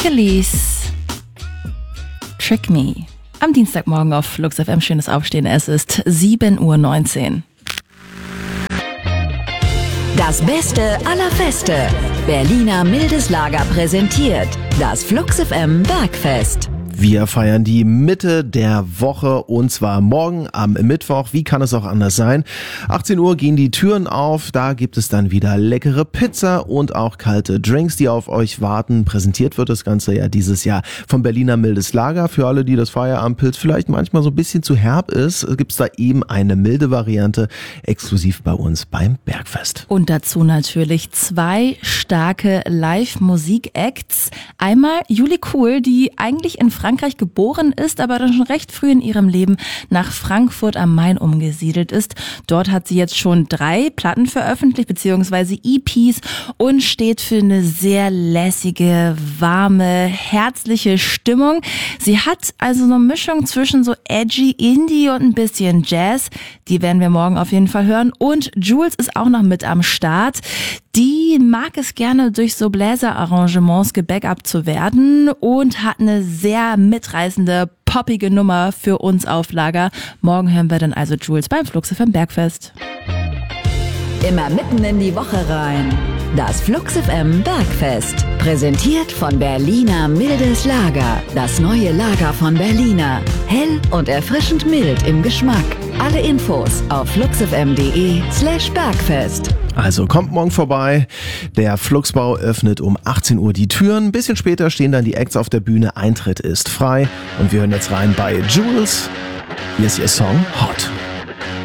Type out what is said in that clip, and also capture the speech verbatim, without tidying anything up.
Achilles. Trick Me. Am Dienstagmorgen auf Flux F M. Schönes Aufstehen. Es ist sieben Uhr neunzehn. Das Beste aller Feste. Berliner Mildes Lager präsentiert das Flux F M Bergfest. Wir feiern die Mitte der Woche und zwar morgen am Mittwoch. Wie kann es auch anders sein? achtzehn Uhr gehen die Türen auf. Da gibt es dann wieder leckere Pizza und auch kalte Drinks, die auf euch warten. Präsentiert wird das Ganze ja dieses Jahr vom Berliner Mildes Lager. Für alle, die das Feierabendpilz vielleicht manchmal so ein bisschen zu herb ist, gibt es da eben eine milde Variante exklusiv bei uns beim Bergfest. Und dazu natürlich zwei starke Live-Musik-Acts. Einmal Juli Cool, die eigentlich in Frankreich geboren ist, aber dann schon recht früh in ihrem Leben nach Frankfurt am Main umgesiedelt ist. Dort hat sie jetzt schon drei Platten veröffentlicht, beziehungsweise E Ps und steht für eine sehr lässige, warme, herzliche Stimmung. Sie hat also so eine Mischung zwischen so edgy Indie und ein bisschen Jazz. Die werden wir morgen auf jeden Fall hören. Und Jules ist auch noch mit am Start. Die mag es gerne, durch so Bläserarrangements gebackupt zu werden und hat eine sehr mitreißende, poppige Nummer für uns auf Lager. Morgen hören wir dann also Jules beim Flux F M Bergfest. Immer mitten in die Woche rein. Das Flux F M Bergfest. Präsentiert von Berliner Mildes Lager. Das neue Lager von Berliner. Hell und erfrischend mild im Geschmack. Alle Infos auf fluxfm.de slash Bergfest. Also kommt morgen vorbei. Der Fluxbau öffnet um achtzehn Uhr die Türen. Ein bisschen später stehen dann die Acts auf der Bühne. Eintritt ist frei. Und wir hören jetzt rein bei Jules. Hier ist ihr Song Hot.